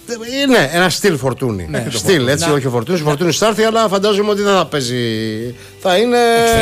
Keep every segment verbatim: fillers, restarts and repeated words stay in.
Ναι, ένα στυλ Φορτούνη. Ναι, στυλ, έτσι, να... όχι ο Φορτούνης. Ο Φορτούνης θα έρθει, αλλά φαντάζομαι ότι δεν θα παίζει. Θα είναι.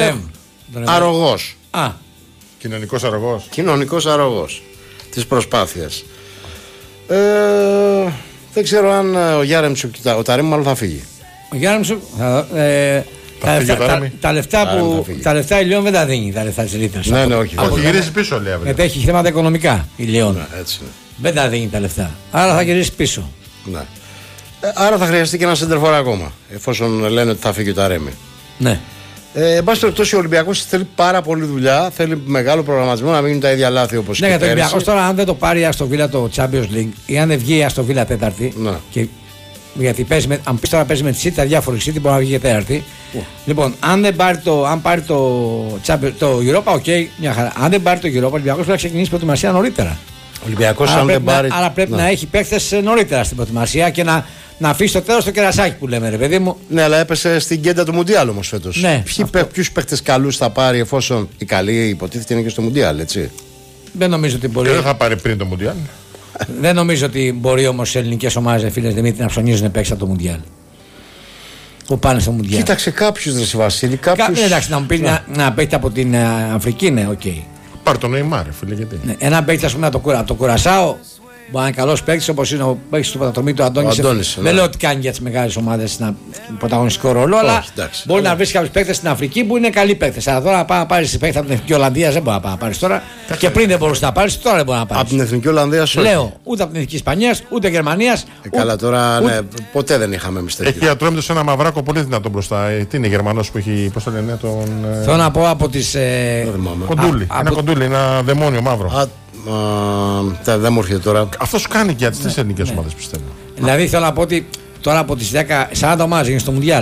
Αρρωγός. Α. Κοινωνικός αρρωγός. Κοινωνικός αρρωγός της προσπάθειας. Ε, δεν ξέρω αν ο Γιάρεμτσουκ, ο Ταρέμ μάλλον θα φύγει. Ο Γιάρεμτσουκ. Ε, τα, λεφτά, τα, τα, λεφτά που, τα λεφτά η Λιόν δεν τα δίνει, τα λεφτά της Ελίτρας. Ναι, ναι, όχι. Όχι, γυρίζει πίσω, λέει αύριο. Γιατί έχει θέματα οικονομικά η Λιόν. Ναι, έτσι είναι. Δεν τα δίνει τα λεφτά. Άρα θα γυρίσει πίσω. Ναι. Ε, άρα θα χρειαστεί και ένα σεντερφόρ ακόμα, εφόσον λένε ότι θα φύγει ο Ταρέμι. Ναι. Ε, εν πάση περιπτώσει, ο Ολυμπιακός θέλει πάρα πολύ δουλειά, θέλει μεγάλο προγραμματισμό, να μην είναι τα ίδια λάθη όπως ναι, και για τον πέρυσι. Ολυμπιακός τώρα, αν δεν το πάρει η Αστον Βίλα το Champions League ή αν δεν βγει η Αστον Βίλα τέταρτη. Ναι. Και, γιατί παίζει με, αν πει τώρα παίζει με τη City, τα διάφορα City μπορεί να βγει και τέταρτη. Yeah. Λοιπόν, αν δεν πάρει το, αν πάρει το, το Europa, οκ, okay, μια χαρά. Αν δεν πάρει το Europa, ο Ολυμπιακός πρέπει να ξεκινήσει προετοιμασία νωρίτερα. Ολυμπιακός, άρα, αν πρέπει δεν πάρει... να, άρα πρέπει ναι. να έχει παίκτες νωρίτερα στην προετοιμασία και να, να αφήσει το τέλος το κερασάκι που λέμε, ρε παιδί μου. Ναι, αλλά έπεσε στην κέντα του Μουντιάλ όμως φέτος. Ναι, ποιους παίκτες καλούς θα πάρει, εφόσον οι καλοί υποτίθεται είναι και στο Μουντιάλ, έτσι. Δεν νομίζω ότι μπορεί. Και δεν θα πάρει πριν το Μουντιάλ. Δεν νομίζω ότι μπορεί όμως οι ελληνικές ομάδες, φίλες Δημήτρη, να ψωνίζουν παίκτες από το Μουντιάλ. Που πάνε στο Μουντιάλ. Κοίταξε κάποιους Δρεσί Βασίλη. Κάποιους... Κα... Εντάξει, να μου πει να, να παίκτη από την Αφρική, ναι, οκ. Okay. Πάρ' το Νεϊμάρ, φίλε, γιατί. Ναι, ένα παίκτη, α πούμε, από το, το Κουρασάο. Μπορεί να είναι καλό παίκτη όπως είναι ο παίκτη του Πατατομή του Αντώνης. Δεν ναι. λέω ότι κάνει για τις μεγάλες ομάδες ένα πρωταγωνιστικό ρόλο, όχι, αλλά εντάξει, μπορεί ναι. να βρει κάποιους παίκτες στην Αφρική που είναι καλοί παίκτες. Αλλά τώρα να πάει να πάρει παίκτη από την Εθνική Ολλανδία δεν μπορεί να πάρει τώρα. Και πριν δεν μπορούσε να πάρει, τώρα δεν μπορεί να πάρει. Από την Εθνική Ολλανδία σου. Λέω, ούτε από την Εθνική Ισπανία, ούτε Γερμανία. Ε, καλά, τώρα ναι, ποτέ δεν είχαμε εμεί τέτοιο. Έχει ατρόμητο σε ένα μαυράκο πολύ δυνατό μπροστά. Τι είναι Γερμανός που έχει. Πώς το λένε τον. Θέλω να πω από τις. Κοντούλι. Ένα κοντούλι, ένα δαιμόνιο μαύρο. Δεν μου έρχεται τώρα. Αυτό κάνει και για τις τρεις ελληνικές ομάδες, πιστεύω. Δηλαδή θέλω να πω ότι τώρα από τις δέκα, σαράντα ομάδες είναι στο Μουντιάλ.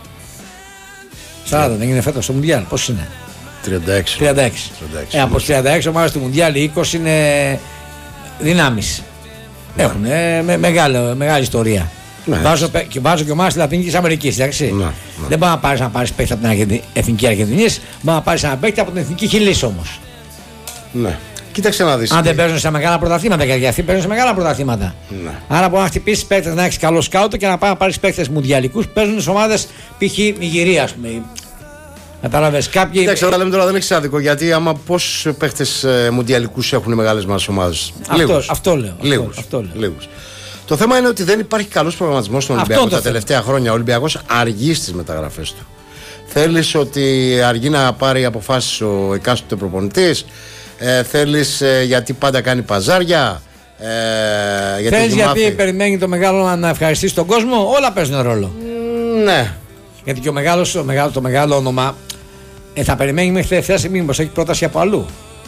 σαράντα δεν είναι φέτος στο Μουντιάλ, πώς είναι? τριάντα έξι. τριάντα έξι. Ε, από τις τριάντα έξι ομάδες του Μουντιάλ, οι είκοσι είναι δυνάμεις. Έχουν με, μεγάλη, μεγάλη ιστορία. Ναι, βάζω, και βάζω και ομάδες της Λατινικής Αμερικής. Ναι, ναι. Δεν μπορεί να πάρεις να πάρεις παίκτη από την Εθνική Αργεντινής, μπορεί να πάρεις ένα παίκτη από την Εθνική Χιλής όμως. Ναι. Κοίταξε να δεις. Αν δεν παίζουν σε μεγάλα πρωταθλήματα, γιατί αυτοί παίζουν σε μεγάλα πρωταθλήματα. Ναι. Άρα μπορεί να χτυπήσει παίκτες, να έχει καλό σκάουτο και να πάει να πάρει παίκτες μουντιαλικούς. Παίζουν σε ομάδες π.χ. Νιγηρία, α πούμε. Κατάλαβες κάποιοι. Κοίταξε, αλλά λέμε τώρα δεν έχει άδικο, γιατί άμα πόσους παίκτες ε, μουντιαλικούς έχουν οι μεγάλες μας ομάδες? Αυτό, αυτό λέω. Λίγους. Αυτό, αυτό λέω. Λίγους. Το θέμα είναι ότι δεν υπάρχει καλός προγραμματισμός στον Ολυμπιακό τα τελευταία χρόνια. Ο Ολυμπιακός αργεί στις μεταγραφές του. Θέλεις ότι αργεί να πάρει αποφάσεις ο εκάστοτε προπονητής. Ε, θέλεις ε, γιατί πάντα κάνει παζάρια. Ε, γιατί θέλεις γιατί μάθει. Περιμένει το μεγάλο να ευχαριστήσει τον κόσμο. Όλα παίζουν ρόλο. Mm, ναι. Γιατί και ο μεγάλος, ο μεγάλο, το μεγάλο όνομα ε, θα περιμένει μέχρι τελευταία στιγμή πως έχει πρόταση από αλλού.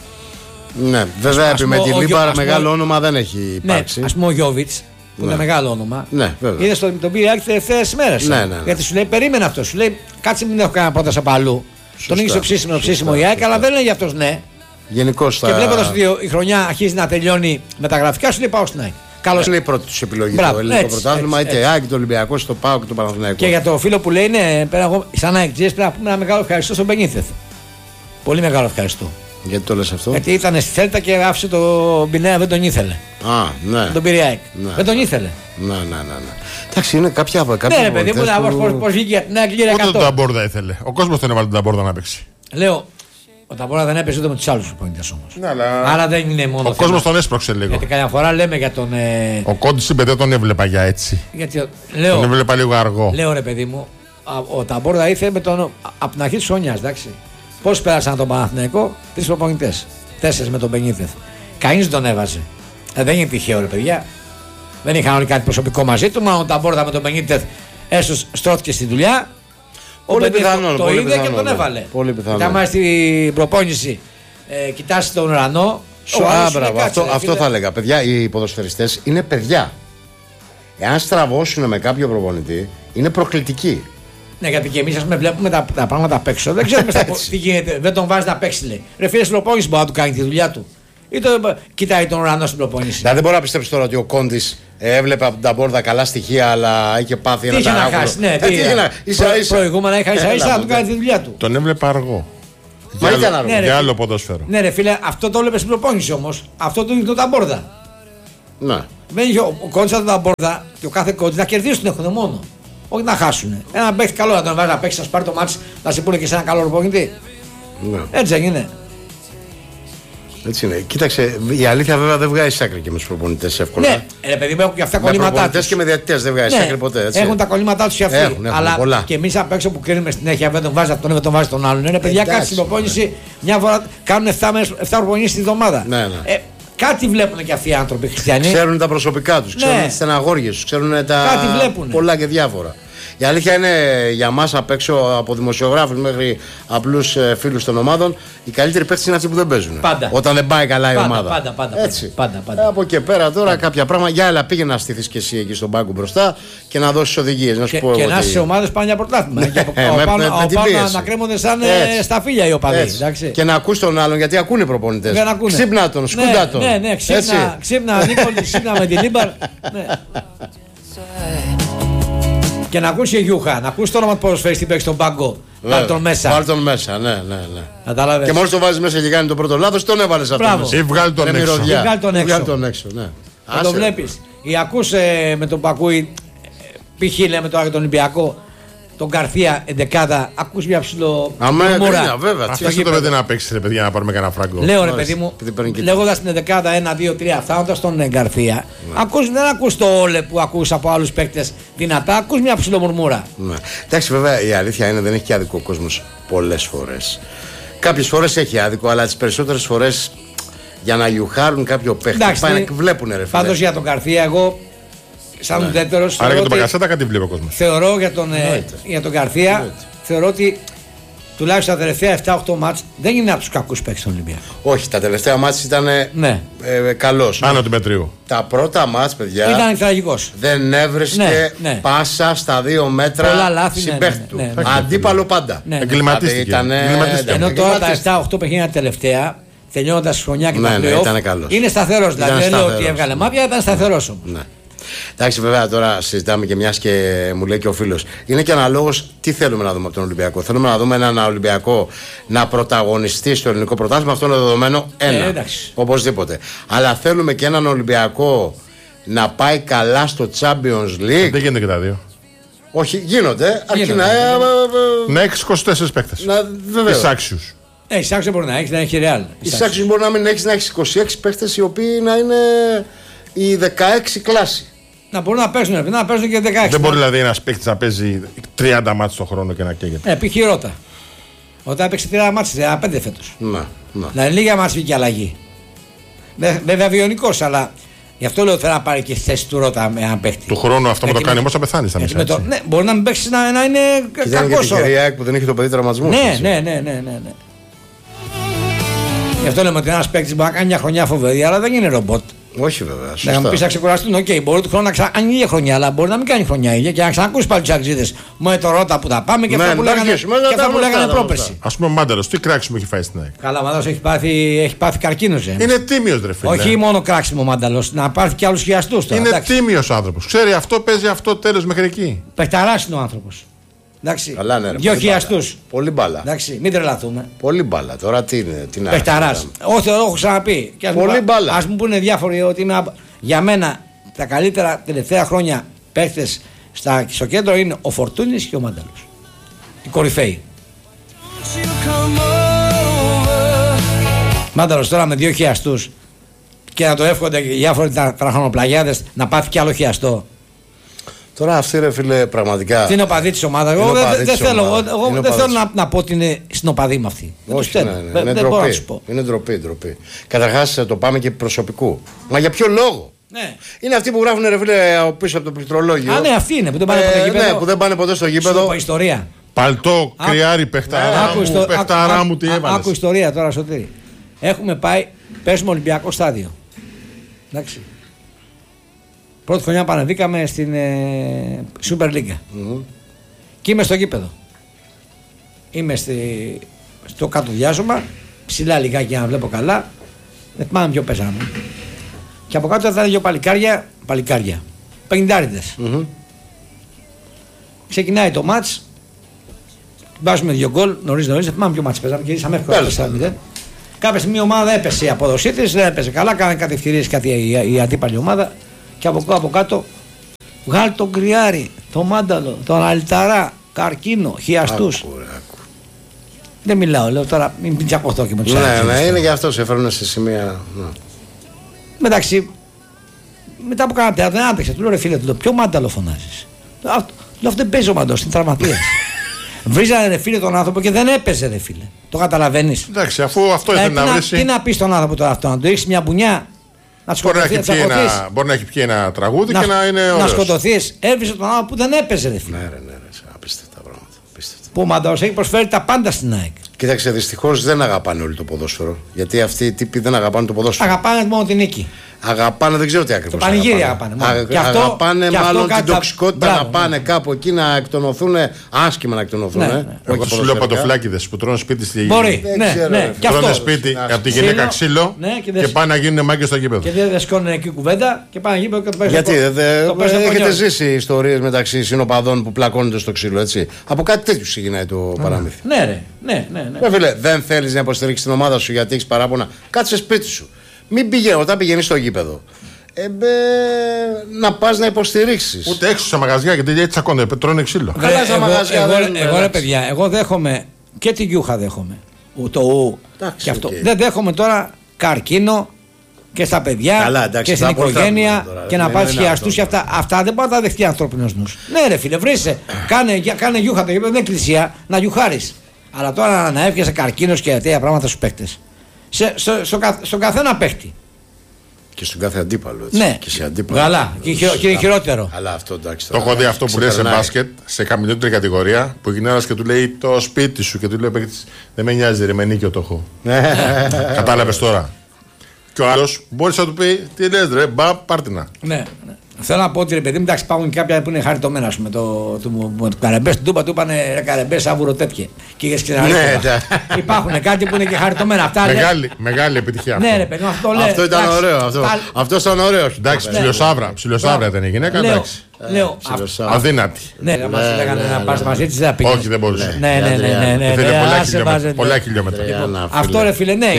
Ναι, βέβαια επί με τη Λίμπαρα μεγάλο όνομα δεν έχει υπάρξει. Ναι, ας πούμε ο Γιώβιτς που ναι. είναι μεγάλο όνομα. Ναι, βέβαια. Είδε τον, τον πήρε άκρη τελευταίες μέρες. Ναι, ναι, ναι. Γιατί σου λέει περίμενε αυτό. Σου λέει κάτσε μην έχω κανένα πρόταση από αλλού. Σωστά, τον έχει στο ψήσιμο, ψήσιμο η ΑΕΚ, αλλά δεν είναι για αυτός ναι. Γενικώς και θα... βλέποντας ότι η χρονιά αρχίζει να τελειώνει με τα γραφικά, σου λέει πάω στην ΑΕΚ. Καλώς είναι η πρώτη του επιλογή. Μπράβο, το ελληνικό πρωτάθλημα, είτε ΑΕΚ, το Ολυμπιακό, το ΠΑΟΚ και το Παναθηναϊκό. Και για το φίλο που λέει, ναι, πέρα εγώ, σαν ΑΕΚ πρέπει να πούμε ένα μεγάλο ευχαριστώ στον Μπενίθεθ. Πολύ μεγάλο ευχαριστώ. Γιατί το λες αυτό? Γιατί ήταν στη Θέλτα και άφησε το Μπινέα, δεν τον ήθελε. Α, ναι. Τον πήρε ΑΕΚ. Ναι. Δεν τον ήθελε. Ναι, ναι, ναι. ναι. Εντάξει, είναι κάποια από κάποια. Ναι, παιδί μου, που... πώς βγήκε την ΑΕΚ λίρα εκατό. Ούτε τον Ταμπόρδα ήθελε. Ο κόσμος τον έβαλε τον Ταμπόρδα να παίξει. Λέω. Ο Ταμπόρα δεν έπαιζε ούτε με τους άλλους προπονητές όμως. Ναι, αλλά... Άρα δεν είναι μόνο. Ο κόσμος τον έσπρωξε λίγο. Γιατί καμιά φορά λέμε για τον. Ε... Ο Κόντις δεν τον έβλεπα για έτσι. Γιατί, λέω, τον έβλεπα λίγο αργό. Λέω ρε παιδί μου, ο Ταμπόρα ήρθε με τον, από την αρχή της χρονιάς, εντάξει. Πώς πέρασαν τον Παναθηναϊκό, τρεις προπονητές. Τέσσερις με τον Μπενίθεθ. Κανείς τον έβαζε. Ε, δεν είναι τυχαίο ρε παιδιά. Δεν είχαν όλοι κάτι προσωπικό μαζί του, μα ο Ταμπόρα με τον Μπενίθεθ έστω στρώθηκε στη δουλειά. Ο Μπενίθεθ το είδε και τον έβαλε. Πολύ πιθανό. Όταν μάλιστα στην προπόνηση ε, κοιτάσει τον ουρανό. Α, μπράβο, αυτό, κάτσε, αυτό θα έλεγα. Παιδιά, οι ποδοσφαιριστές είναι παιδιά. Εάν στραβώσουν με κάποιο προπονητή, είναι προκλητικοί. Ναι, γιατί και εμείς βλέπουμε τα, τα πράγματα απ' έξω. Δεν ξέρουμε τι γίνεται. Δεν τον βάζει να παίξει, λέει. Ρε φίλε, στην προπόνηση μπορεί να του κάνει τη δουλειά του. Ή το, κοιτάει τον ουρανό στην προπόνηση. Δηλαδή, δεν μπορώ να πιστέψω τώρα ότι ο Κόντις έβλεπε από την Ταμπόρδα καλά στοιχεία, αλλά είχε πάθει ένα ταράγουλο. Τι είχε να χάσει, ναι. Ε, τι ίσα, ίσα. Προηγούμενα είχα ίσα ίσα να του κάνει τη δουλειά του. Τον έβλεπε αργό. Μα ήταν αργό. Ναι, για άλλο ποδόσφαιρο. Ναι, ρε φίλε, αυτό το έβλεπε στην προπόνηση όμως. Αυτό το είναι το Ταμπόρδα. Ναι. Δεν είχε ο, ο κόντς από τα μπόρδα και ο κάθε κόντς να κερδίσουν έχουν μόνο. Όχι να χάσουν. Ένα παίχτη καλό να τον βάζει να παίξει, να σου πάρει το μάτς, να σε πούνε και σε ένα καλό προπονητή. Ναι. Έτσι δεν είναι. Έτσι είναι. Κοίταξε, η αλήθεια βέβαια δεν βγάζει άκρη και με του προπονητές εύκολα. Ναι, ρε παιδί μου, έχουν και αυτά κολλήματά τους. Με προπονητές και με διαιτητές δεν βγάζει ναι. άκρη ποτέ. Έτσι. Έχουν τα κολλήματά τους και αυτοί. Έχουν, έχουν, αλλά πολλά. και εμείς απ' έξω που κρίνουμε συνέχεια, δεν τον βάζει αυτόν, δεν τον βάζει τον άλλον. Είναι παιδιά, κάτι στην προπόνηση μια φορά κάνουν επτά προπονήσεις τη εβδομάδα. Ναι, ναι. Ε, κάτι βλέπουν και αυτοί οι άνθρωποι χριστιανοί. Ξέρουν τα προσωπικά τους, ξέρουν ναι. τις στεναγώριες τους, ξέρουν τα πολλά και διάφορα. Η αλήθεια είναι για μας απ' έξω από δημοσιογράφους μέχρι απλούς ε, φίλους των ομάδων, οι καλύτεροι παίκτες είναι αυτοί που δεν παίζουν. Πάντα. Όταν δεν πάει καλά πάντα, η ομάδα. Πάντα, πάντα, Έτσι. πάντα, πάντα. Ε, από εκεί πέρα τώρα πάντα. Κάποια πράγματα. Για έλα, πήγαινε να στηθείς και εσύ εκεί στον πάγκο μπροστά και να δώσεις οδηγίες. Να σου και πω και να είσαι σε ομάδες πάνε για πρωτάθλημα. Και από πάνω να κρέμονται σαν στα φίλια οι οπαδοί. Και να ακούς τον άλλον γιατί ακούνε οι προπονητές. Ξύπνα τον, σκούντα τον. Ναι, ναι, ξύπνα, Νίκολη, ξύπνα με την Λίμπαρ. Και να ακούσει Γιούχα, να ακούσει το όνομα του ποδοσφαιριστή παίξει στον πάγκο. Βάλ τον μέσα. Βάλ τον μέσα, ναι, ναι. ναι. Κατάλαβες. Και μόλις το βάζει μέσα και κάνει το πρώτο λάθος, τον έβαλες αυτό μέσα. Ή βγάλει τον έξω. Βγάλει τον έξω. τον έξω ναι. Να το βλέπεις. Ή ακούς ε, με τον Πακούι, π.χ. λέμε τώρα για τον Ολυμπιακό, τον Καρθία εντεκάδα, ακούς μια ψηλό. Αμέ, κρίνια, βέβαια. Αυτό το παιδί να παίξει, ρε παιδιά, να πάρουμε κανένα φράγκο. Λέω ρε παιδί μου, λέγοντας την εντεκάδα ένα, δύο, τρία, φτάνοντας τον Καρθία, ακούς, δεν ακούς το όλε που ακούς από άλλους παίκτες δυνατά, ακούς μια ψηλό μουρμούρα. Ναι. Εντάξει, βέβαια η αλήθεια είναι δεν έχει και άδικο ο κόσμος πολλές φορές. Κάποιες φορές έχει άδικο, αλλά τις περισσότερες φορές για να γιουχάρουν κάποιο παίκτη πάνε και βλέπουν ρε φίλε. Πάντως για τον Καρθία, εγώ. Σαν ναι. ουδέτερος. Άρα για τον Παγκασέτα κάτι βλέπει ο κόσμος. Θεωρώ για τον, ε, για τον Καρθία, Νοήτε. θεωρώ ότι τουλάχιστον τα τελευταία επτά οκτώ μάτς δεν είναι από τους κακούς παίκτες στον Ολυμπιακό. Όχι, τα τελευταία μάτς ήταν ναι. ε, καλός. Άνω του μετρίου. Τα πρώτα μάτς, παιδιά. Ήταν τραγικός. Δεν έβρισκε ναι, ναι. πάσα στα δύο μέτρα συμπαίχτη του. Ναι, ναι, ναι. Αντίπαλο πάντα. Ναι, ναι. Εγκληματίστηκε. Ενώ τώρα τα επτά οκτώ παιχνίδια τελευταία. Τελειώνοντας χρονιά και ναι, τα ναι, play-off, είναι σταθερός. Δηλαδή δεν λέω ότι έβγαλε μάπια, ήταν σταθερός όμως. Ναι. Εντάξει, βέβαια τώρα συζητάμε και μιας και μου λέει και ο φίλος. Είναι και αναλόγως τι θέλουμε να δούμε από τον Ολυμπιακό. Θέλουμε να δούμε έναν Ολυμπιακό να πρωταγωνιστεί στο ελληνικό πρωτάθλημα. Αυτό είναι δεδομένο ένα. Ε, οπωσδήποτε. Αλλά θέλουμε και έναν Ολυμπιακό να πάει καλά στο Champions League. Δεν γίνεται και τα δύο. Όχι, γίνονται. Αρκεί να. Να έχει είκοσι τέσσερις παίκτες. Τις άξιους. Ε, η άξιους μπορεί να έχει, να έχει ρεάλ. Η άξιους μπορεί να μην έχει, να έχει είκοσι έξι παίκτες οι οποίοι να είναι η δεκαέξι κλάση. Να μπορούν να παίζουν, να παίζουν και δεκαέξι. Δεν μπορεί δηλαδή ένα παίκτη να παίζει τριάντα μάτς το χρόνο και να καίγεται. Ε, π.χ. Ρώτα. Όταν έπαιξε τριάντα μάτς, πέντε φέτος. Να, να. Να είναι λίγα μάτς βγήκε αλλαγή. Βέβαια βιονικός, αλλά γι' αυτό λέω θέλω να πάρει και τη θέση του Ρώτα με έναν παίκτη. Του χρόνου αυτό που το κάνει, όμως θα πεθάνει στα μισά. Το, ναι, μπορεί να μην παίξει να, να είναι κακός. Και η ΑΕΚ που δεν έχει το παιδί τραυματισμού. Ναι, ναι, ναι, ναι, ναι. Γι' αυτό λέμε ότι ένας παίκτης μπορεί να κάνει μια χρονιά φοβερή, αλλά δεν είναι ρομπότ. Όχι βέβαια. Σωστά. Να πει να ξεκουραστούν, οκ, okay, μπορεί του χρόνου να κάνει ίδια χρονιά, αλλά μπορεί να μην κάνει χρονιά ίδια και να ξανακούσει πάλι του αξίδες. Με το Ρώτα που τα πάμε και ναι, αυτά που λέγανε, και αυτά που λέγανε πρόπερση. Α πούμε ο Μάνταλος, τι κράξιμο έχει φάει στην ΑΕΚ. Καλά, ο Μάνταλος έχει πάθει, έχει πάθει καρκίνο. Είναι τίμιος ρε φίλε. Όχι μόνο κράξιμο ο Μάνταλος, να πάρει και άλλου χειαστού. Είναι τίμιος άνθρωπος. Ξέρει αυτό, παίζει αυτό, τέλος μέχρι εκεί. Πεχταράς είναι ο άνθρωπος. Καλά, ναι, δύο χιλιαστούς. Πολύ μπάλα. Εντάξει, μην τρελαθούμε. Πολύ μπάλα. Τώρα τι είναι. Τι Πεχταράς. Όχι, το έχω ξαναπεί. Πολύ μπάλα. Ας μου πούνε διάφοροι ότι είμαι, για μένα τα καλύτερα τελευταία χρόνια παίχτες στο κέντρο είναι ο Φορτούνης και ο Μάνταλος. Οι κορυφαίοι. Μάνταλος τώρα με δύο χιαστούς και να το εύχονται και διάφοροι τραχανοπλαγιάδες να πάθει κι άλλο χιαστό. Τώρα αυτή ρε φίλε πραγματικά. Τι είναι οπαδί της ομάδας. Εγώ δεν δε θέλω, εγώ δεν θέλω να, να πω ότι είναι συνοπαδί με αυτή. Όχι, ναι, ναι, ναι. Δεν, δεν μπορώ να σου πω. Είναι ντροπή, ντροπή. Καταρχάς το πάμε και προσωπικού. Μα για ποιο λόγο. Ναι. Είναι αυτοί που γράφουν ρε φίλε πίσω από το πληκτρολόγιο. Α, ναι, αυτοί είναι που δεν πάνε, ε, ποτέ, ναι, που δεν πάνε ποτέ στο γήπεδο. Ιστορία. Παλτό, κρυάρι, παιχταρά μου, άκου, παιχταρά άκου, μου, τι έβαλες. Άκου ιστορία τώρα, Σωτήρη. Έχουμε πάει, παίζουμε Ολυμπιακό στάδιο. Εντάξει. Πρώτη χρονιά πανεβήκαμε στην ε, Super League. Mm-hmm. Και είμαι στο γήπεδο. Είμαι στη, στο κάτω διάζωμα, ψηλά λιγάκι για να βλέπω καλά. Δεν θυμάμαι ποιο παίζαμε. Και από κάτω ήταν δύο παλικάρια, παλικάρια, πενηντάριδες. Mm-hmm. Ξεκινάει το μάτς, βάζουμε δύο γκολ, νωρίς νωρίς, δεν θυμάμαι ποιο μάτς παίζαμε και ήσαμε εύκολα τέσσερα μηδέν. Κάποια στιγμή η ομάδα έπεσε η απόδοσή της, δεν έπεσε καλά, κάνανε κάτι ευκαιρίες κάτι η, η αντίπαλη ομάδα Και από, από κάτω βγάλει τον Κρυάρη, τον Μάνταλο, τον Αλταρά, Καρκίνο, Χιαστούς. Δεν μιλάω, λέω τώρα, μην τσακωθώ και με τους ναι, άλλους. Ναι, ναι, είναι γι' αυτό σε έφερνε σε σημεία. Ναι. μεταξύ, μετά από κάνα τέρα δεν άντεξε. Του λέω ρε φίλε, του λέω, ποιο Μάνταλο φωνάζεις? Αυτό, αυτό δεν παίζει ο Μάνταλος, είναι τραυματίας. Βρίζανε ρε φίλε τον άνθρωπο και δεν έπαιζε ρε φίλε. Το καταλαβαίνεις? Εντάξει, αφού αυτό ήθελε να βρει. Τι να πει στον άνθρωπο τώρα αυτό, να του ρίξει μια μπουνιά, να σκοτωθεί, ένα, μπορεί να έχει πιει ένα τραγούδι να, και να είναι ωραίος. Να σκοτωθείς. Έβρισε τον άνθρωπο που δεν έπαιζε ρε φίλε. Ναι, ρε, ναι, ρε, απίστευτα πράγματα. Απίστευτα. Που ο Μάνταλος έχει προσφέρει τα πάντα στην ΑΕΚ. Κοίταξε, δυστυχώς δεν αγαπάνε όλοι το ποδόσφαιρο. Γιατί αυτοί οι τύποι δεν αγαπάνε το ποδόσφαιρο. Αγαπάνε μόνο την νίκη. Αγαπάνε, δεν ξέρω τι ακριβώς. Το πανηγύρι αγαπάνε. αγαπάνε. Α, και αυτό, αγαπάνε και μάλλον αυτό την κάτι... τοξικότητα Μπράβο, να πάνε ναι. κάπου εκεί να εκτονωθούν, άσχημα να εκτονωθούν. Ναι, ε. ναι. Εγώ σου λέω παντοφλάκιδες που τρώνε σπίτι στη γη. Μπορεί, ναι, ξέρω, ναι. Και τρώνε αυτό. σπίτι από τη γυναίκα ξύλο ναι, και, και πάνε να γίνουν μάγκες στο γήπεδο. Και δεν δεσκώνουν εκεί κουβέντα και πάνε γήπεδο και το παίζουν. Γιατί δεν έχετε ζήσει ιστορίες μεταξύ συνοπαδών που πλακώνονται στο ξύλο, έτσι. Από κάτι τέτοιο ξεκινάει το παραμύθι. Ναι, ρε, ναι, ναι. ναι. Φίλε, δεν θέλεις να υποστηρίξεις την ομάδα σου γιατί έχεις παράπονα. Κάτσε σπίτι σου. Μην πηγαίνει, όταν πηγαίνεις στο γήπεδο. Ε, μπε, να πας να υποστηρίξεις. Ούτε έξω σε μαγαζιά γιατί έτσι τσακώνται, τρώνε ξύλο. Καλά στα μαγαζιά. Εγώ, δεν, εγώ ρε παιδιά, εγώ δέχομαι και την Γιούχα δέχομαι. Το ου και αυτό. Okay. Δεν δέχομαι τώρα καρκίνο και στα παιδιά. Καλά, εντάξει, και στην οικογένεια τώρα, και να πας χιαστούς και αυτά. Αυτά δεν μπορεί να τα δεχτεί ανθρώπινος νους. Ναι, ρε φίλε, βρήσε. Κάνε, κάνε Γιούχα το γήπεδο, δεν είναι εκκλησία, να γιουχάρεις. Αλλά τώρα να έβγαινε καρκίνος και τέτοια πράγματα στους παίκτες. Σε, στο, στο, στο καθένα παίκτη. Και στον κάθε αντίπαλο. Έτσι. Ναι, και σε αντίπαλο. καλά, και, χειρο, και χειρότερο. Αλλά αυτό εντάξει. Το έχω δει αυτό που λέει σε μπάσκετ, σε χαμηλότερη κατηγορία, που γίνει ένα και του λέει το σπίτι σου και του λέει παίκτη, δεν με νοιάζει, ρε, με νίκιο το έχω. Κατάλαβε τώρα. Και ο άλλο μπορεί να του πει, τι λες ρε, μπα, πάρτινα. Ναι, ναι. Θέλω να πω ότι ρε παιδί μου, εντάξει, υπάρχουν και κάποια που είναι χαριτωμένα. Με το, το, το, το Καρεμπέ στην Τούμπα του είπανε ρε Καρεμπέ, άβουρο τέτοια. Και είχε ξαναρχίσει. Υπάρχουν κάτι που είναι και χαριτωμένα. Αυτά, μεγάλη, μεγάλη επιτυχία. Ναι, ρε παιδί μου, αυτό λέει. Αυτό ήταν εντάξει, ωραίο. Αυτό, τα... αυτό ήταν ωραίο. Εντάξει, ψιλοσάβρα. Ψιλοσάβρα ήταν η γυναίκα. Εντάξει. Λέω, αδύνατη. Ναι, μα λέγανε να πα μαζί τη, δεν πήγε. Όχι, δεν μπορούσε. Ναι, ναι, ναι. Ήθελε πολλά χιλιόμετρα. Αυτό ρε φίλε, ναι.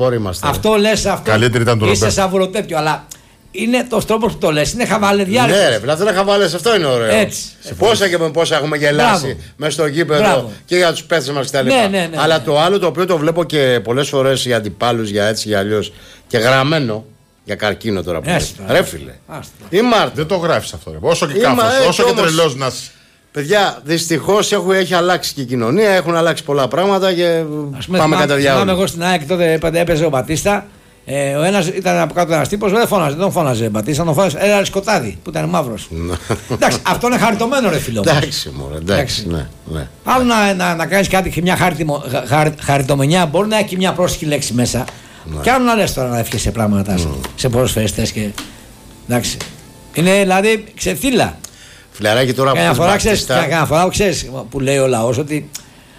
Αυτό λε αυτό. Καλύτερη ήταν το Ρομπέρτο. Είσαι άβουρο τέτοιο, αλλά. Είναι το τρόπο που το λες, είναι χαβαλεδιάρικο. Ναι, ρε, αυτό είναι χαβαλές, αυτό είναι ωραίο. Έτσι. Σε πόσα και με πόσα έχουμε γελάσει μέσα στο γήπεδο. Μπράβο. Και για τους παίκτες μας κτλ. Ναι, ναι, ναι, αλλά ναι. το άλλο το οποίο το βλέπω και πολλές φορές για αντιπάλους, για έτσι, για αλλιώς και γραμμένο για καρκίνο τώρα που λες. Ρε φίλε. Ή Μάρτιν. Δεν το γράφεις αυτό, ρε. Όσο και κάφος, όσο και τρελός να είσαι. Παιδιά, δυστυχώς έχει αλλάξει και η κοινωνία, έχουν αλλάξει πολλά πράγματα και πάμε κατά διάολο. Θυμάμαι εγώ στην ΑΕΚ τότε έπαιζε ο Μπατίστα. Ε, ο ένας ήταν από κάτω ένας τύπος, δεν φώναζε, δεν φώναζε Μπατίστα, τον φώναζε ένα σκοτάδι που ήταν μαύρος. Εντάξει, αυτό είναι χαριτωμένο ρε φίλο. Εντάξει, μωρέ, εντάξει, ναι, ναι. Άλλο να, να, να κάνεις κάτι και μια χαριτιμο, χαρ, χαριτομενιά, μπορεί να έχει μια πρόσθετη λέξη μέσα. Ναι. Και άλλο να λες τώρα να εύχεσαι πράγματα mm. σε ποδοσφαιριστές και. Εντάξει. Είναι δηλαδή ξεφύλλα. Φιλαράκι τώρα που φορά, ξέρεις, κανένα φορά ξέρεις που λέει ο λαός ότι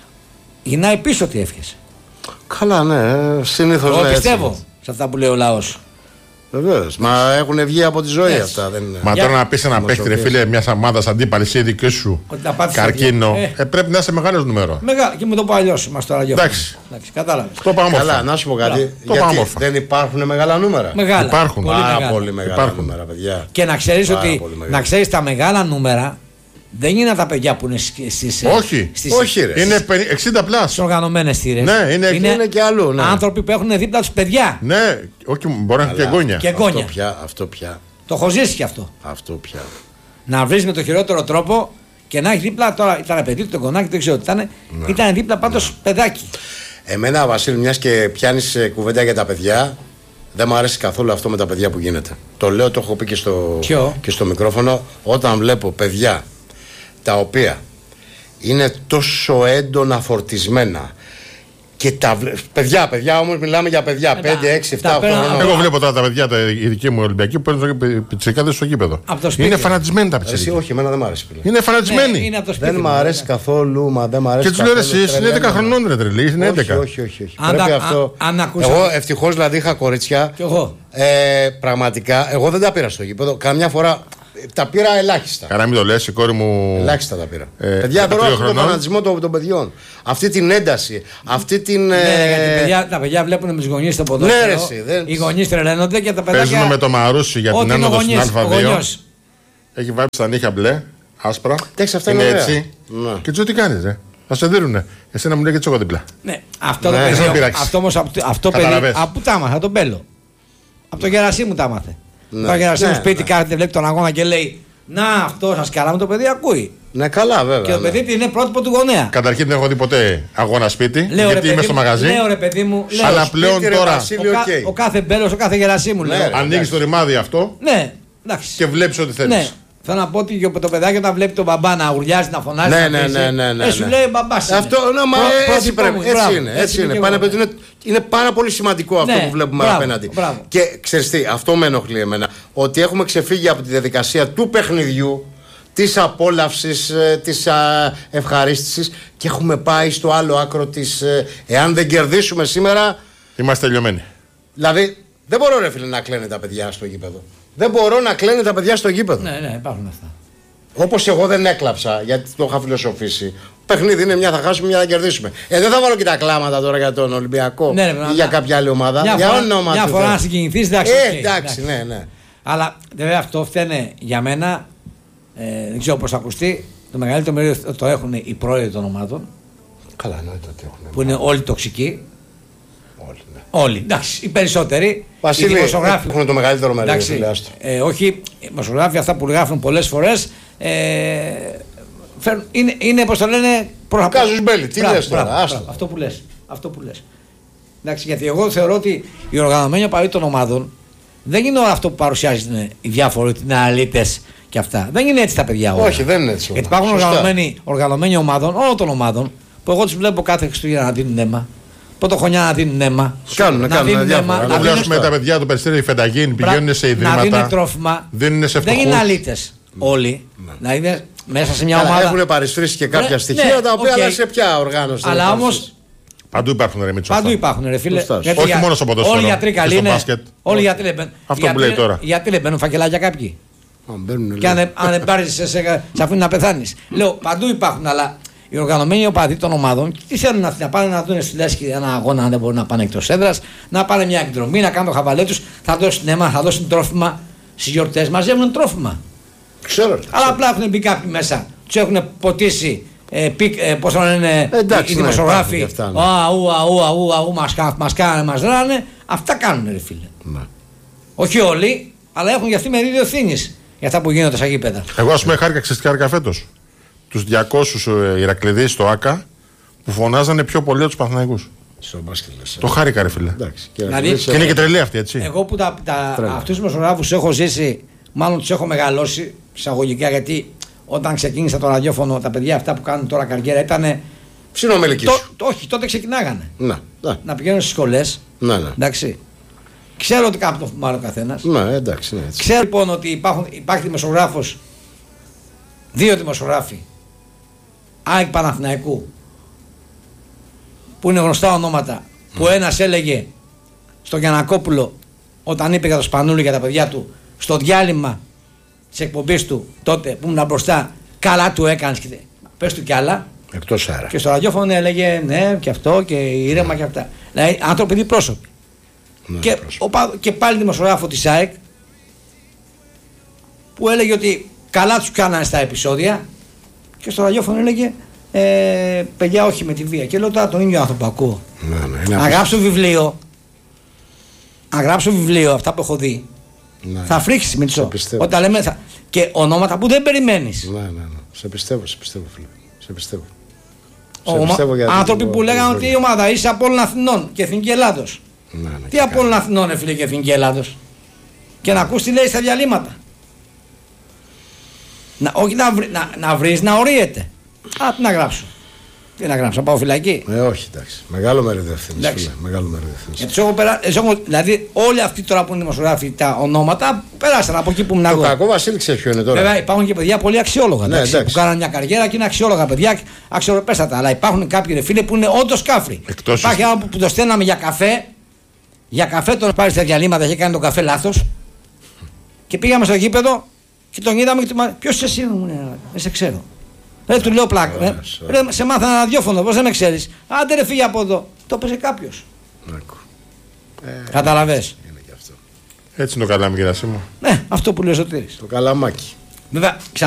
γυρνάει πίσω τι εύχεσαι. Καλά, ναι, συνήθως. Εγώ πιστεύω σε αυτά που λέει ο λαός. Βεβαίως. Μα έχουν βγει από τη ζωή yes. αυτά. Δεν είναι. Μα τώρα να πει ένα παίχτη, ρε φίλε, μια ομάδα αντίπαλη ή δική σου καρκίνο, ε. Ε, πρέπει να είσαι μεγάλο νούμερο. Μεγάλο. Και μου το πω αλλιώ. Μα τώρα γιώργο. Εντάξει. Κατάλαβε. Το πάμε. Καλά, να σου πω κάτι. Το γιατί δεν υπάρχουν μεγάλα νούμερα. Μεγάλα. Υπάρχουν. Πολύ Πάρα μεγάλα. πολύ μεγάλα υπάρχουν. Νούμερα, παιδιά. Και να ξέρει ότι να ξέρει τα μεγάλα νούμερα. Δεν είναι τα παιδιά που είναι στις. Όχι, στις, όχι ρε. Είναι εξήντα πλάσ. Στις οργανωμένες θύρες. Ναι, είναι, είναι, είναι και αλλού. Ναι. Άνθρωποι που έχουν δίπλα τους παιδιά. Ναι, όχι, μπορεί να έχουν και γόνια. Και γόνια. Αυτό πια, αυτό πια. Το έχω ζήσει κι αυτό. Αυτό πια. Να βρεις με το χειρότερο τρόπο και να έχει δίπλα. Τώρα ήταν παιδί του, το κονάκι, δεν ξέρω τι ήταν. Ναι. Ήταν δίπλα πάντως ναι. παιδάκι. Εμένα, Βασίλη, μιας και πιάνεις κουβέντα για τα παιδιά, δεν μου αρέσει καθόλου αυτό με τα παιδιά που γίνεται. Το λέω, το έχω πει και στο, και στο μικρόφωνο. Όταν βλέπω παιδιά τα οποία είναι τόσο έντονα φορτισμένα και τα παιδιά, παιδιά όμως μιλάμε για παιδιά πέντε, έξι, επτά χρόνια. Εγώ βλέπω τώρα τα παιδιά, τα, οι δικοί μου Ολυμπιακοί που παίρνουν πιτσικάδες στο γήπεδο. Είναι φανατισμένοι τα πιτσικάδες. Όχι, εμένα δεν μ' αρέσει. Είναι φανατισμένοι. Ναι, είναι δεν μ' αρέσει καθόλου, μα δεν μ' αρέσει. Και τους λέω εσείς είναι έντεκα χρονών ρε τρελή, είναι έντεκα. Όχι, όχι, όχι. Πρέπει αυτό. Εγώ ευτυχώς δηλαδή είχα κορίτσια. Κι εγώ. Πραγματικά, εγώ δεν τα πήρα στο γήπεδο. Καμιά φορά Τα πήρα ελάχιστα. Καλά, μην το λες, η κόρη μου. Ελάχιστα τα πήρα. Ε, παιδιά, τώρα αυτό τον φανατισμό των, των παιδιών. Αυτή την ένταση. Αυτή την. Ναι, ε... γιατί παιδιά, τα παιδιά βλέπουν με του γονείς στο ποδόσφαιρο. Ναι, ρε, εσύ, δεν... Οι γονείς τρελαίνονται και τα παιδιά. Παίζουν με το Μαρούσι για την άνοδο στην Α2. Έχει βάλει στα νύχια μπλε, άσπρα. Τέξι, αυτά είναι είναι έτσι. Ναι. Και του τι κάνει, ρε. Θα σε δίνουνε. Εσένα μου λέει και τσόκο διπλά. Ναι, αυτό το παιδί. Αυτό όμω. Αυτό παιδί. Από τα άμαθα, τον Μπέλο. Από το Γερασί μου τα άμαθε. Το Γερασί μου σπίτι κάθεται, βλέπει τον αγώνα και λέει: να, αυτό σα καλά, το παιδί ακούει. Ναι, καλά, βέβαια. Και το παιδί είναι πρότυπο του γονέα. Καταρχήν δεν έχω δει ποτέ αγώνα σπίτι. Λέω, γιατί είμαι στο μαγαζί. Λέω ρε παιδί μου. Λέω, αλλά πλέον σπίτι, τώρα. Ρε, Βασίλη, ο, okay. ο κάθε Μπέλος, ο κάθε Γερασί μου. Ναι, ανοίγει το ρημάδι αυτό. Ναι, εντάξει. Και βλέπει ό,τι θέλει. Ναι. Θέλω να πω ότι και το παιδάκι όταν βλέπει τον μπαμπά να ουρλιάζει, να φωνάζει. Ναι, να ναι, ναι, ναι, ναι, ε, σου λέει μπαμπά. Αυτό ναι, μα Πρω, έτσι πρέπει. Έτσι μπράβο, είναι. Έτσι είναι. Είναι, είναι. είναι πάρα πολύ σημαντικό αυτό ναι, που βλέπουμε μπράβο, απέναντι. Μπράβο. Και ξέρεις τι, αυτό με ενοχλεί εμένα. Ότι έχουμε ξεφύγει από τη διαδικασία του παιχνιδιού, της απόλαυσης, της ευχαρίστησης και έχουμε πάει στο άλλο άκρο της. Εάν δεν κερδίσουμε σήμερα. Είμαστε τελειωμένοι. Δηλαδή, δεν μπορώ ρε φίλε να κλαίνε τα παιδιά στο γήπεδο. Δεν μπορώ να κλαίνε τα παιδιά στο γήπεδο. Ναι, ναι, υπάρχουν αυτά. Όπως εγώ δεν έκλαψα γιατί το είχα φιλοσοφήσει. Παιχνίδι είναι μια θα χάσουμε, μια θα κερδίσουμε. Ε, δεν θα βάλω και τα κλάματα τώρα για τον Ολυμπιακό ναι, ναι, ή για κάποια άλλη ομάδα. Μια για φορά, όνομα μια του φορά να συγκινηθείς, εντάξει. Ε, εντάξει, ναι, ναι. Αλλά βέβαια αυτό φταίνε για μένα. Ε, δεν ξέρω πώς θα ακουστεί. Το μεγαλύτερο μερίδιο το έχουν οι πρόεδροι των ομάδων. Καλά, εννοείται ότι έχουν. Που είναι όλοι τοξικοί. Όλοι, ναι. Όλοι, εντάξει, οι περισσότεροι. Βασίλη, οι δημοσιογράφοι έχουν το μεγαλύτερο μερίδιο. Ε, όχι, οι δημοσιογράφοι αυτά που γράφουν πολλές φορές ε, φέρουν, είναι, είναι πώς το λένε. Κάζους μπέλη, τι λες τώρα. Μπράβο, μπράβο, αυτό που λες. Αυτό που λες. Εντάξει, γιατί εγώ θεωρώ ότι οι οργανωμένοι οπαδοί των ομάδων δεν είναι αυτό που παρουσιάζουν οι διάφοροι αναλύτες και αυτά. Δεν είναι έτσι τα παιδιά όλα. Όχι, δεν είναι έτσι. Γιατί υπάρχουν οργανωμένοι, οργανωμένοι ομάδων, όλων των ομάδων, που εγώ τους βλέπω κάθε Χριστούγεννα να δίνουν αίμα. Πρωτοχρονιά να δίνουν αίμα. Κάνουν, να κάνουν δίνουν διάφορα. αίμα. Να βλέπουμε τα παιδιά του Περιστέρι Φενταγίνη, πηγαίνουν σε ιδρύματα. Να δίνουν τρόφιμα. Δίνουν σε φτωχούς. Δεν είναι αλήτες όλοι. Ναι. Να είναι μέσα σε μια Καλά, ομάδα. έχουν παρισφρήσει και κάποια ναι, στοιχεία ναι, τα οποία okay. αλλά σε ποια οργάνωση. Αλλά όμως. Παντού υπάρχουν ρε Μίτσο. Παντού υπάρχουν ρε φίλε. Όχι για... μόνο στο ποδόσφαιρο. Όλοι οι γιατροί καλοί είναι. Όλοι οι γιατροί μπαίνουν. Αυτό που λέει τώρα. Γιατί δεν μπαίνουν φακελάκια κάποιοι. Μπαίνουν, και αν, αν δεν πάρει, σε, σε, σε αφήνει να πεθάνει. Λέω παντού υπάρχουν, αλλά οι οργανωμένοι οπαδοί των ομάδων τι θέλουν να, να πάνε να δουν στη λέσχη ένα αγώνα, αν δεν μπορούν να πάνε εκτός έδρας, να πάνε μια εκδρομή, να κάνουν το χαβαλέ τους, θα δώσουν αίμα, θα δώσουν τρόφιμα στις γιορτές. Μαζεύουν τρόφιμα. Ξέρω. Αλλά απλά έχουν μπει κάποιοι μέσα, τους έχουν ποτίσει. Ε, πικ, ε, πώς θα λένε οι δημοσιογράφοι. Αού, αού, αού, αού, μας κάνανε, μας ράνε. Αυτά κάνουν ρε φίλε. Ναι. Όχι όλοι, αλλά έχουν για αυτή μερίδιο ευθύνης για αυτά που γίνονται στα γήπεδα. Εγώ ας πούμε χάρηκα ξεστιάρικα φέτος. Τους διακόσιους Ηρακλειδείς στο ΆΚΑ που φωνάζανε πιο πολύ από τους Παναθηναϊκούς. Στο μπάσκετ λες. Το χάρηκα ρε φίλε. Εντάξει, και, δηλαδή, και είναι και τρελή αυτή έτσι. Εγώ που τα, τα, αυτούς τους δημοσιογράφους έχω ζήσει, μάλλον τους έχω μεγαλώσει εισαγωγικά γιατί. Όταν ξεκίνησα το ραδιόφωνο, τα παιδιά αυτά που κάνουν τώρα καριέρα ήταν. Ψινομελική το, σου. Το, όχι, τότε ξεκινάγανε. Να, να. να πηγαίνουν στις σχολές. Να, ναι. Εντάξει. Ξέρω ότι κάποιο το φουμάρει ο καθένας. Ναι, εντάξει. Ναι, έτσι. Ξέρω λοιπόν ότι υπάρχουν, υπάρχει δημοσιογράφος, δύο δημοσιογράφοι, ΑΕΚ Παναθηναϊκού, που είναι γνωστά ονόματα, mm. που ένας έλεγε στον Γιαννακόπουλο, όταν είπε για το Σπανούλη για τα παιδιά του, στο διάλειμμα τη εκπομπή του τότε που ήμουν μπροστά, καλά του έκανε. Πες του κι άλλα. Εκτός άρα. Και στο ραδιόφωνο έλεγε ναι, και αυτό και ήρεμα και αυτά. Δηλαδή άνθρωποι πρόσωποι. Ναι, και, ο, και πάλι δημοσιογράφο τη ΑΕΚ που έλεγε ότι καλά του κάνανε στα επεισόδια και στο ραδιόφωνο έλεγε ε, παιδιά, όχι με τη βία. Και λέω τώρα τον ίδιο άνθρωπο ακούω. Ναι, ναι, να γράψω βιβλίο. Να γράψω βιβλίο, αυτά που έχω δει. Ναι. Θα φρίξει Μητσό. Όταν λέμε θα... και ονόματα που δεν περιμένεις. Ναι, ναι, ναι. Σε πιστεύω, σε πιστεύω, φίλε. Σε πιστεύω. Ο, σε πιστεύω για άνθρωποι που λέγανε ότι η ομάδα είσαι Απόλλων Αθηνών και Εθνική Ελλάδος. Ναι, ναι, τι Απόλλων Αθηνών, φίλε, και Εθνική Ελλάδος. Και να ακούς τι λέει στα διαλύματα. Να, όχι να, βρει, να, να βρεις, να ορίεται. Α, τι να γράψω. Τι να γράψω, να πάω φυλακή. Ε, όχι, εντάξει. Μεγάλο μερίδιο ευθύνης. Μεγάλο μερίδιο ευθύνης. Δηλαδή, όλοι αυτοί τώρα που είναι δημοσιογράφοι, τα ονόματα περάσαν από εκεί που ήμουν εγώ. Το κακό Βασίλη ξέρει ποιο είναι τώρα. Βέβαια, υπάρχουν και παιδιά πολύ αξιόλογα. Ναι, εντάξει, που κάνανε μια καριέρα και είναι αξιόλογα παιδιά, αξιοπρεπέστατα. Αλλά υπάρχουν κάποιοι ρε φίλε που είναι όντως κάφροι. Εκτός Υπάρχει ένα που το στέλναμε για καφέ. Για καφέ τον πάρει στα διαλύματα, είχε κάνει τον καφέ λάθος. Και πήγαμε στο γήπεδο Και τον είδαμε και του είπαμε: ποιος εσύ μου, ναι, δεν σε ξέρω. Δεν του λέω πλάκα. Ρε, ρε, σε μάθα ένα ραδιόφωνο, πώς δεν με ξέρεις. Άντε ρε φύγε από εδώ. Το έπαιζε κάποιος. Ε, Καταλαβες. Έτσι είναι το καλάμι, κύριε Σίμω. Ναι, αυτό που λέει ο Σωτήρης. Το καλαμάκι. Βέβαια,